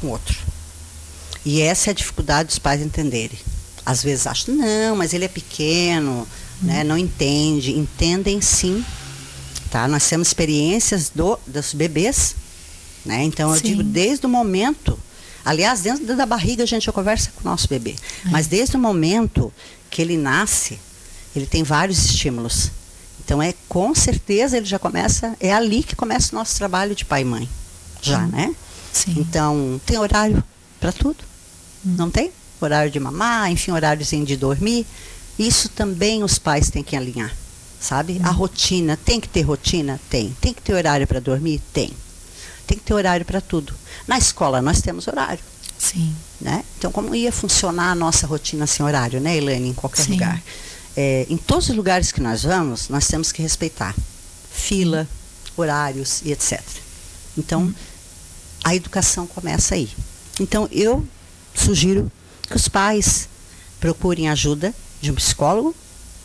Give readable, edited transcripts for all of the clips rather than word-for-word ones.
com o outro. E essa é a dificuldade dos pais entenderem. Às vezes acham, não, mas ele é pequeno, né, não entende. Entendem sim, tá? Nós temos experiências dos bebês, né? Então eu digo desde o momento, aliás, dentro da barriga a gente já conversa com o nosso bebê, mas desde o momento que ele nasce, ele tem vários estímulos. Então com certeza ele já começa, é ali que começa o nosso trabalho de pai e mãe, já, né? Sim. Então tem horário para tudo, não tem? Horário de mamar, enfim, horáriozinho de dormir. Isso também os pais têm que alinhar, sabe? A rotina, tem que ter rotina? Tem. Tem que ter horário para dormir? Tem. Tem que ter horário para tudo. Na escola nós temos horário. Sim. Né? Então como ia funcionar a nossa rotina sem horário, né, Elaine, em qualquer lugar? Em todos os lugares que nós vamos, nós temos que respeitar fila, horários e etc. Então, a educação começa aí. Então, eu sugiro que os pais procurem ajuda de um psicólogo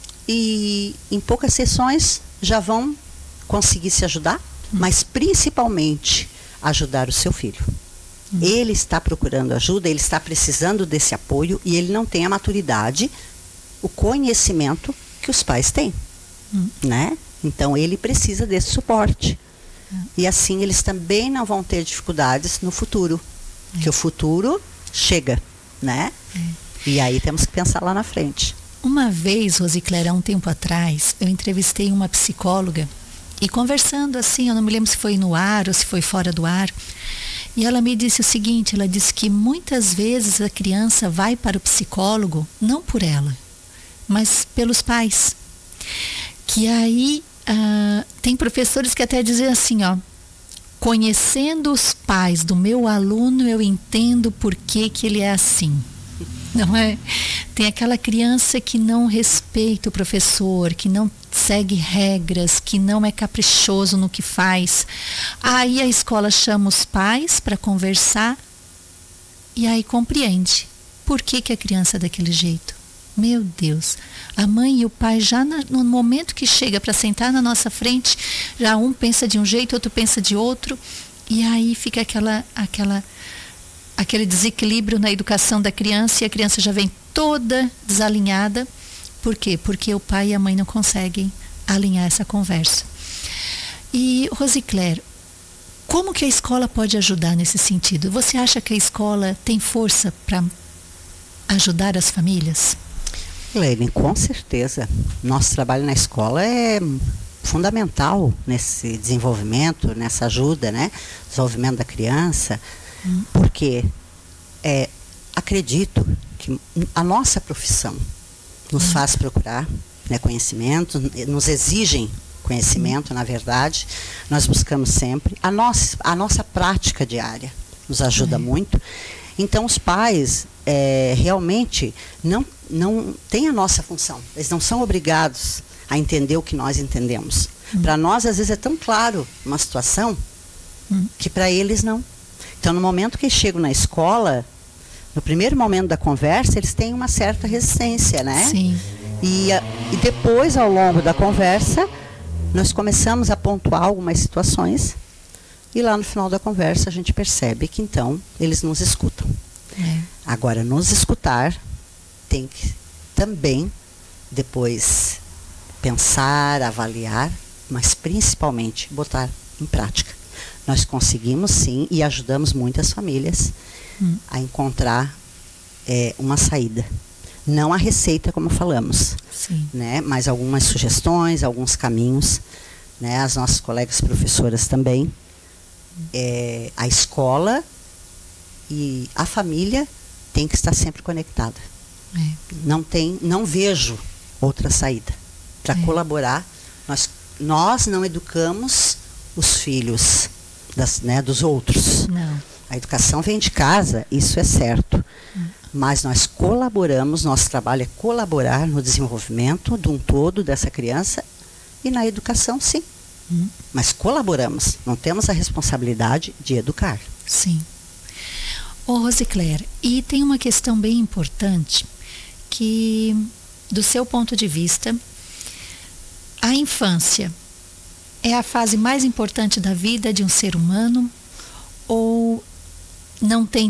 e em poucas sessões já vão conseguir se ajudar, mas principalmente ajudar o seu filho. Ele está procurando ajuda, ele está precisando desse apoio e ele não tem a maturidade, o conhecimento que os pais têm, né? Então ele precisa desse suporte. E assim eles também não vão ter dificuldades no futuro, porque o futuro chega, né? E aí temos que pensar lá na frente. Uma vez, Rosicler, há um tempo atrás, eu entrevistei uma psicóloga e conversando assim, eu não me lembro se foi no ar ou se foi fora do ar, e ela me disse o seguinte, ela disse que muitas vezes a criança vai para o psicólogo, não por ela, mas pelos pais. Que aí tem professores que até dizem assim, ó, conhecendo os pais do meu aluno, eu entendo por que ele é assim. Não é? Tem aquela criança que não respeita o professor, que não segue regras, que não é caprichoso no que faz. Aí a escola chama os pais para conversar e aí compreende por que a criança é daquele jeito. Meu Deus, a mãe e o pai já no momento que chega para sentar na nossa frente, já um pensa de um jeito, outro pensa de outro, e aí fica aquele desequilíbrio na educação da criança e a criança já vem toda desalinhada. Por quê? Porque o pai e a mãe não conseguem alinhar essa conversa. E, Rosicler, como que a escola pode ajudar nesse sentido? Você acha que a escola tem força para ajudar as famílias? Elaine, com certeza. Nosso trabalho na escola é fundamental nesse desenvolvimento, nessa ajuda, né? Desenvolvimento da criança. Porque acredito que a nossa profissão nos faz procurar, né, conhecimento, nos exigem conhecimento, na verdade. Nós buscamos sempre. A nossa prática diária nos ajuda muito. Então, os pais realmente não têm a nossa função. Eles não são obrigados a entender o que nós entendemos. Para nós, às vezes, é tão claro uma situação que para eles não. Então, no momento que eles chegam na escola, no primeiro momento da conversa, eles têm uma certa resistência, né? Sim. E depois, ao longo da conversa, nós começamos a pontuar algumas situações e lá no final da conversa a gente percebe que então eles nos escutam. Agora, nos escutar, tem que também depois pensar, avaliar, mas principalmente botar em prática. Nós conseguimos sim e ajudamos muitas famílias a encontrar uma saída. Não a receita, como falamos, né? Mas algumas sugestões, alguns caminhos, né? As nossas colegas professoras também. A escola e a família tem que estar sempre conectada. Não vejo outra saída para colaborar. Nós não educamos os filhos dos outros. Não. A educação vem de casa, isso é certo. Mas nós colaboramos, nosso trabalho é colaborar no desenvolvimento de um todo dessa criança e na educação, sim. Mas colaboramos, não temos a responsabilidade de educar. Sim. Ô, Rosicler, e tem uma questão bem importante que, do seu ponto de vista, a infância é a fase mais importante da vida de um ser humano ou não tem